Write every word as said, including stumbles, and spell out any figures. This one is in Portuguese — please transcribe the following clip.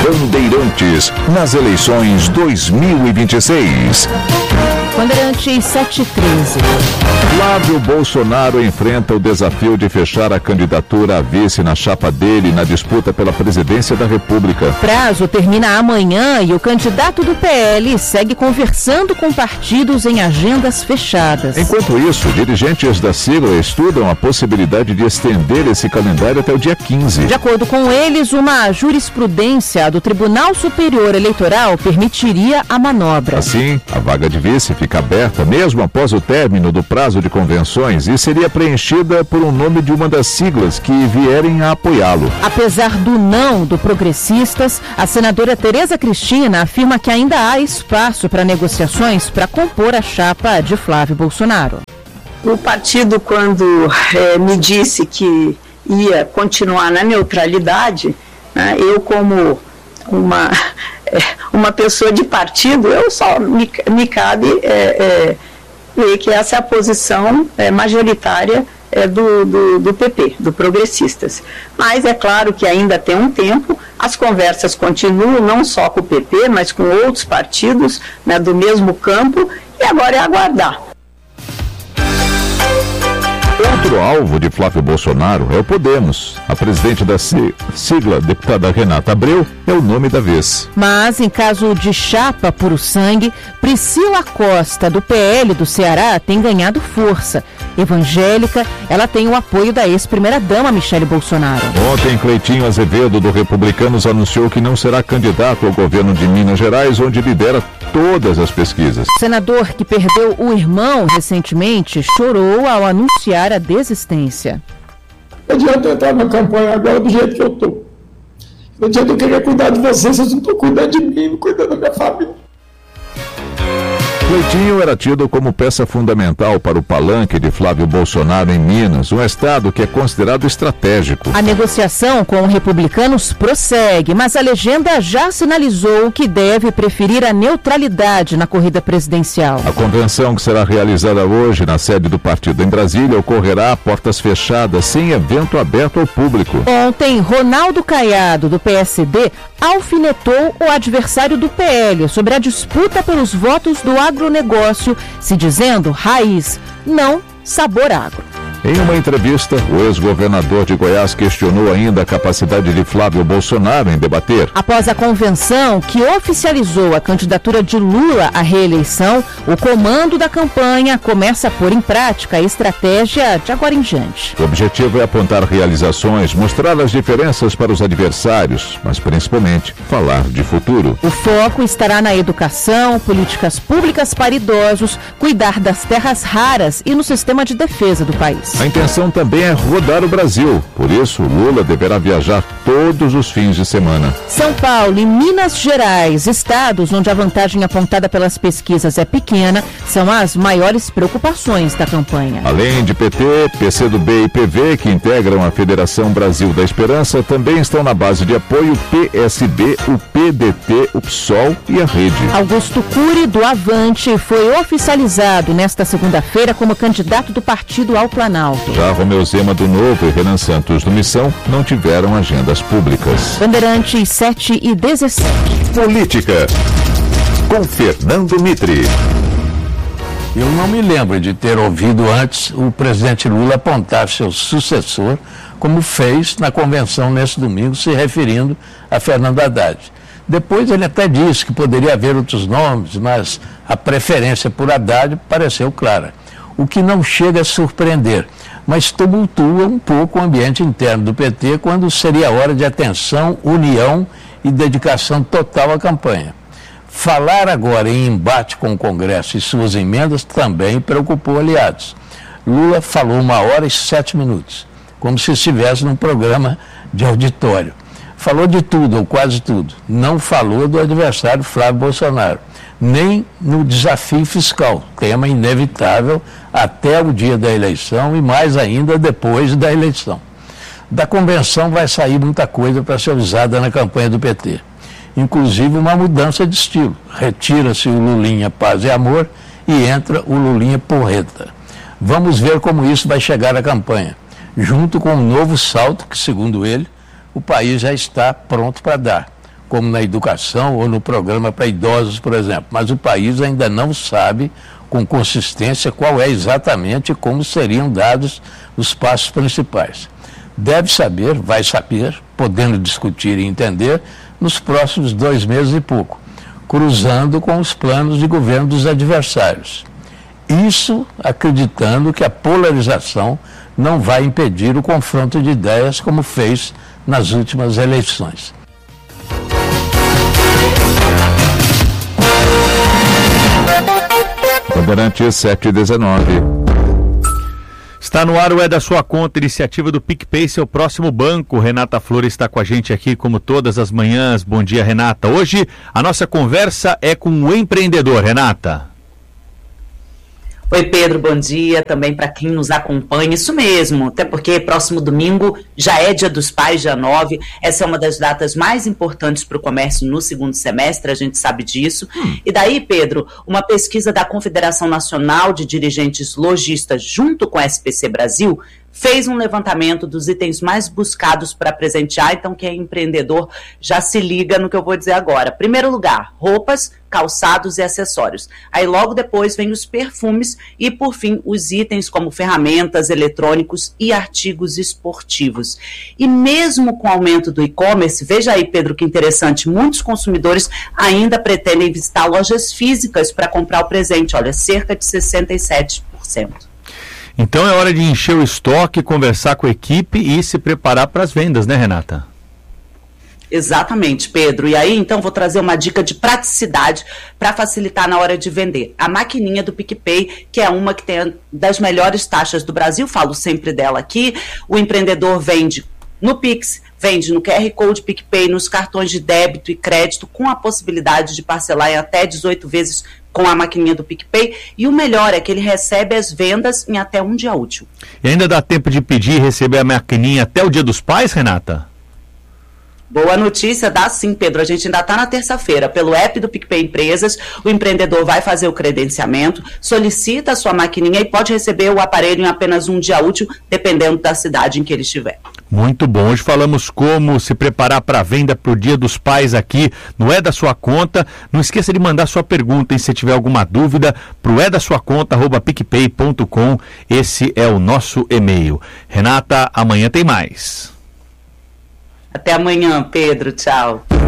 Bandeirantes, nas eleições dois mil e vinte e seis. Bandeirantes sete e treze. Flávio Bolsonaro enfrenta o desafio de fechar a candidatura a vice na chapa dele na disputa pela presidência da República. Prazo termina amanhã e o candidato do P L segue conversando com partidos em agendas fechadas. Enquanto isso, dirigentes da sigla estudam a possibilidade de estender esse calendário até o dia quinze. De acordo com eles, uma jurisprudência do Tribunal Superior Eleitoral permitiria a manobra. Assim, a vaga de vice fica aberta mesmo após o término do prazo de convenções e seria preenchida por um nome de uma das siglas que vierem a apoiá-lo. Apesar do não do Progressistas, a senadora Tereza Cristina afirma que ainda há espaço para negociações para compor a chapa de Flávio Bolsonaro. O partido, quando é, me disse que ia continuar na neutralidade, né, eu como uma, é, uma pessoa de partido, eu só me, me cabe é, é, ver que essa é a posição é, majoritária é, do, do, do P P, do Progressistas. Mas é claro que ainda tem um tempo, as conversas continuam não só com o P P, mas com outros partidos, né, do mesmo campo, e agora é aguardar. Outro alvo de Flávio Bolsonaro é o Podemos. A presidente da sigla, deputada Renata Abreu, é o nome da vez. Mas, em caso de chapa puro sangue, Priscila Costa, do P L do Ceará, tem ganhado força. Evangélica, ela tem o apoio da ex-primeira-dama Michele Bolsonaro. Ontem, Cleitinho Azevedo, do Republicanos, anunciou que não será candidato ao governo de Minas Gerais, onde lidera todas as pesquisas. O senador, que perdeu o irmão recentemente, chorou ao anunciar a desistência. Não adianta eu entrar na campanha agora do jeito que eu estou. Não adianta eu querer cuidar de vocês, vocês não estão cuidando de mim, não cuidando da minha família. Cleitinho era tido como peça fundamental para o palanque de Flávio Bolsonaro em Minas, um estado que é considerado estratégico. A negociação com republicanos prossegue, mas a legenda já sinalizou que deve preferir a neutralidade na corrida presidencial. A convenção, que será realizada hoje na sede do partido em Brasília, ocorrerá a portas fechadas, sem evento aberto ao público. Ontem, Ronaldo Caiado, do P S D, alfinetou o adversário do P L sobre a disputa pelos votos do agronegócio, se dizendo raiz, não sabor agro. Em uma entrevista, o ex-governador de Goiás questionou ainda a capacidade de Flávio Bolsonaro em debater. Após a convenção que oficializou a candidatura de Lula à reeleição, o comando da campanha começa a pôr em prática a estratégia de agora em diante. O objetivo é apontar realizações, mostrar as diferenças para os adversários, mas principalmente falar de futuro. O foco estará na educação, políticas públicas para idosos, cuidar das terras raras e no sistema de defesa do país. A intenção também é rodar o Brasil, por isso Lula deverá viajar todos os fins de semana. São Paulo e Minas Gerais, estados onde a vantagem apontada pelas pesquisas é pequena, são as maiores preocupações da campanha. Além de P T, P C do B e P V, que integram a Federação Brasil da Esperança, também estão na base de apoio P S B, o P D T, o P SOL e a Rede. Augusto Cury, do Avante, foi oficializado nesta segunda-feira como candidato do partido ao Planalto. Já Romeu Zema do Novo e Renan Santos do Missão não tiveram agendas públicas. Bandeirantes sete e dezessete. Política, com Fernando Mitre. Eu não me lembro de ter ouvido antes o presidente Lula apontar seu sucessor, como fez na convenção nesse domingo, se referindo a Fernando Haddad. Depois ele até disse que poderia haver outros nomes, mas a preferência por Haddad pareceu clara. O que não chega a surpreender, mas tumultua um pouco o ambiente interno do P T quando seria hora de atenção, união e dedicação total à campanha. Falar agora em embate com o Congresso e suas emendas também preocupou aliados. Lula falou uma hora e sete minutos, como se estivesse num programa de auditório. Falou de tudo, ou quase tudo. Não falou do adversário Flávio Bolsonaro, nem no desafio fiscal, tema inevitável até o dia da eleição e mais ainda depois da eleição. Da convenção vai sair muita coisa para ser usada na campanha do P T, inclusive uma mudança de estilo. Retira-se o Lulinha Paz e Amor e entra o Lulinha Porreta. Vamos ver como isso vai chegar à campanha, junto com um novo salto que, segundo ele, o país já está pronto para dar. como na educação ou no programa para idosos, por exemplo. Mas o país ainda não sabe com consistência qual é exatamente como seriam dados os passos principais. Deve saber, vai saber, podendo discutir e entender, nos próximos dois meses e pouco, cruzando com os planos de governo dos adversários. Isso acreditando que a polarização não vai impedir o confronto de ideias como fez nas últimas eleições. Bandeirantes sete e dezenove. Está no ar o É da Sua Conta, iniciativa do PicPay, seu próximo banco. Renata Flores está com a gente aqui como todas as manhãs. Bom dia, Renata. Hoje a nossa conversa é com o empreendedor, Renata. Oi, Pedro, bom dia também para quem nos acompanha. Isso mesmo, até porque próximo domingo já é Dia dos Pais, dia nove. Essa é uma das datas mais importantes para o comércio no segundo semestre, a gente sabe disso. Hum. E daí, Pedro, uma pesquisa da Confederação Nacional de Dirigentes Lojistas junto com a S P C Brasil fez um levantamento dos itens mais buscados para presentear, então quem é empreendedor já se liga no que eu vou dizer agora. Primeiro lugar, roupas, calçados e acessórios. Aí logo depois vem os perfumes e, por fim, os itens como ferramentas, eletrônicos e artigos esportivos. E mesmo com o aumento do e-commerce, veja aí, Pedro, que interessante, muitos consumidores ainda pretendem visitar lojas físicas para comprar o presente, olha, cerca de sessenta e sete por cento. Então é hora de encher o estoque, conversar com a equipe e se preparar para as vendas, né, Renata? Exatamente, Pedro. E aí, então, vou trazer uma dica de praticidade para facilitar na hora de vender. A maquininha do PicPay, que é uma que tem das melhores taxas do Brasil, falo sempre dela aqui. O empreendedor vende no Pix, vende no Q R Code PicPay, nos cartões de débito e crédito, com a possibilidade de parcelar em até dezoito vezes com a maquininha do PicPay, e o melhor é que ele recebe as vendas em até um dia útil. E ainda dá tempo de pedir e receber a maquininha até o Dia dos Pais, Renata? Boa notícia, dá sim, Pedro. A gente ainda está na terça-feira. Pelo app do PicPay Empresas, o empreendedor vai fazer o credenciamento, solicita a sua maquininha e pode receber o aparelho em apenas um dia útil, dependendo da cidade em que ele estiver. Muito bom. Hoje falamos como se preparar para a venda para o Dia dos Pais aqui no É da Sua Conta. Não esqueça de mandar sua pergunta, e se tiver alguma dúvida, para o é da sua conta arroba picpay ponto com. Esse é o nosso e-mail. Renata, amanhã tem mais. Até amanhã, Pedro. Tchau.